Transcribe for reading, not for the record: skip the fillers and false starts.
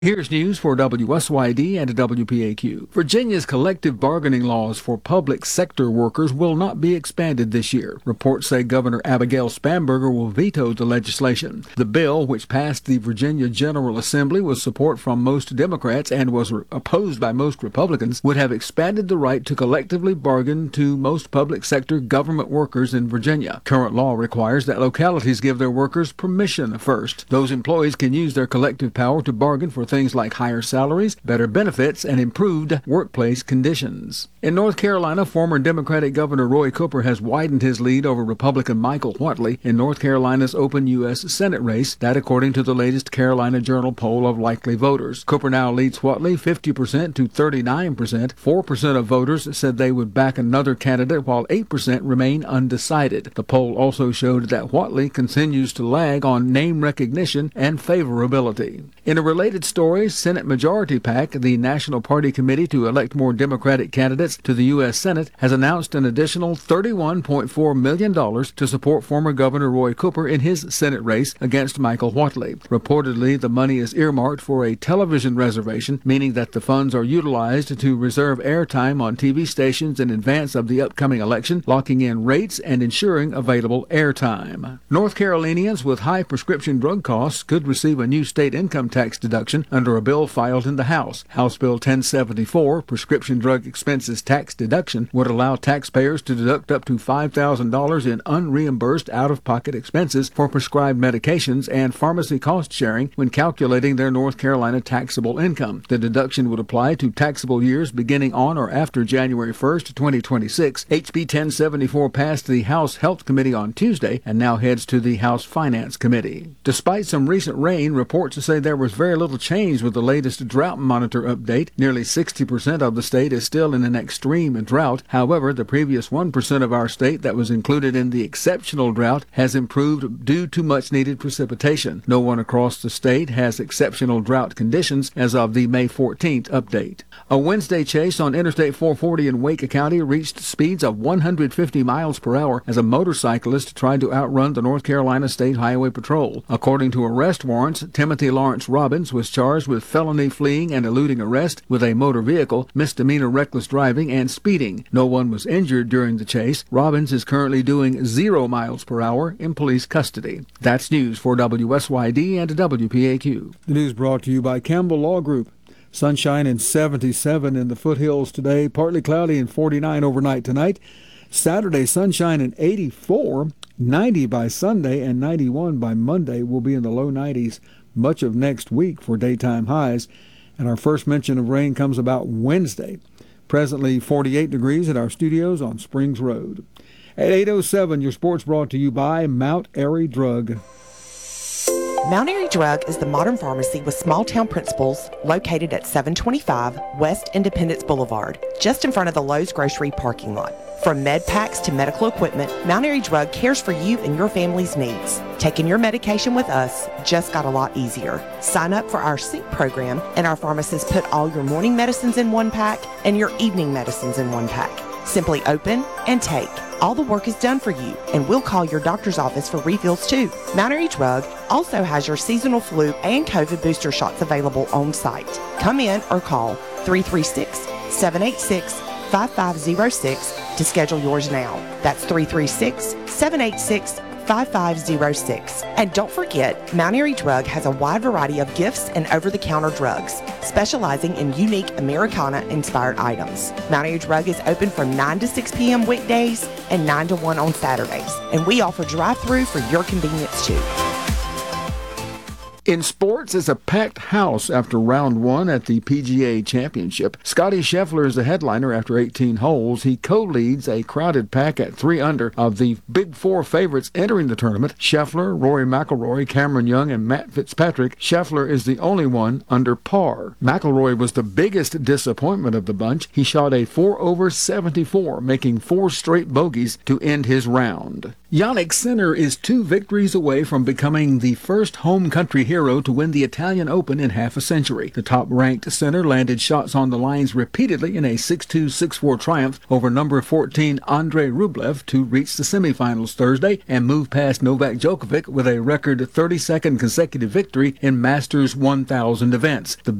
Here's news for WSYD and WPAQ. Virginia's collective bargaining laws for public sector workers will not be expanded this year. Reports say Governor Abigail Spanberger will veto the legislation. The bill, which passed the Virginia General Assembly with support from most Democrats and was opposed by most Republicans, would have expanded the right to collectively bargain to most public sector government workers in Virginia. Current law requires that localities give their workers permission first. Those employees can use their collective power to bargain for things like higher salaries, better benefits, and improved workplace conditions. In North Carolina, former Democratic Governor Roy Cooper has widened his lead over Republican Michael Whatley in North Carolina's open U.S. Senate race, that according to the latest Carolina Journal poll of likely voters. Cooper now leads Whatley 50% to 39%. 4% of voters said they would back another candidate, while 8% remain undecided. The poll also showed that Whatley continues to lag on name recognition and favorability. In a related story, Senate Majority PAC, the National Party Committee to elect more Democratic candidates to the U.S. Senate, has announced an additional $31.4 million to support former Governor Roy Cooper in his Senate race against Michael Whatley. Reportedly, the money is earmarked for a television reservation, meaning that the funds are utilized to reserve airtime on TV stations in advance of the upcoming election, locking in rates and ensuring available airtime. North Carolinians with high prescription drug costs could receive a new state income tax deduction under a bill filed in the House. House Bill 1074, Prescription Drug Expenses Tax Deduction, would allow taxpayers to deduct up to $5,000 in unreimbursed out-of-pocket expenses for prescribed medications and pharmacy cost sharing when calculating their North Carolina taxable income. The deduction would apply to taxable years beginning on or after January 1st, 2026. HB 1074 passed the House Health Committee on Tuesday and now heads to the House Finance Committee. Despite some recent rain, reports say there was very little change with the latest drought monitor update. Nearly 60% of the state is still in an extreme drought. However, the previous 1% of our state that was included in the exceptional drought has improved due to much needed precipitation. No one across the state has exceptional drought conditions as of the May 14th update. A Wednesday chase on Interstate 440 in Wake County reached speeds of 150 miles per hour as a motorcyclist tried to outrun the North Carolina State Highway Patrol. According to arrest warrants, Timothy Lawrence Robbins was charged with felony fleeing and eluding arrest with a motor vehicle, misdemeanor reckless driving, and speeding. No one was injured during the chase. Robbins is currently doing 0 miles per hour in police custody. That's news for WSYD and WPAQ. The news brought to you by Campbell Law Group. Sunshine and 77 in the foothills today, partly cloudy and 49 overnight tonight. Saturday, sunshine and 84, 90 by Sunday, and 91 by Monday. Will be in the low 90s much of next week for daytime highs. And our first mention of rain comes about Wednesday. Presently 48 degrees at our studios on Springs Road. At 8:07, your sports brought to you by Mount Airy Drug. Mount Airy Drug is the modern pharmacy with small-town principles located at 725 West Independence Boulevard, just in front of the Lowe's Grocery parking lot. From med packs to medical equipment, Mount Airy Drug cares for you and your family's needs. Taking your medication with us just got a lot easier. Sign up for our Sync program, and our pharmacists put all your morning medicines in one pack and your evening medicines in one pack. Simply open and take. All the work is done for you, and we'll call your doctor's office for refills too. Mount Airy Drug also has your seasonal flu and COVID booster shots available on site. Come in or call 336-786-5506 to schedule yours now. That's 336-786-5506. And don't forget, Mount Airy Drug has a wide variety of gifts and over-the-counter drugs, specializing in unique Americana-inspired items. Mount Airy Drug is open from 9 to 6 p.m. weekdays and 9 to 1 on Saturdays. And we offer drive-through for your convenience, too. In sports, it's a packed house after round one at the PGA Championship. Scottie Scheffler is the headliner after 18 holes. He co-leads a crowded pack at 3 under of the Big Four favorites entering the tournament: Scheffler, Rory McIlroy, Cameron Young, and Matt Fitzpatrick. Scheffler is the only one under par. McIlroy was the biggest disappointment of the bunch. He shot a 4 over 74, making 4 straight bogeys to end his round. Jannik Sinner is 2 victories away from becoming the first home country hero to win the Italian Open in half a century. The top-ranked center landed shots on the lines repeatedly in a 6-2, 6-4 triumph over number 14 Andrei Rublev to reach the semifinals Thursday and move past Novak Djokovic with a record 32nd consecutive victory in Masters 1000 events. The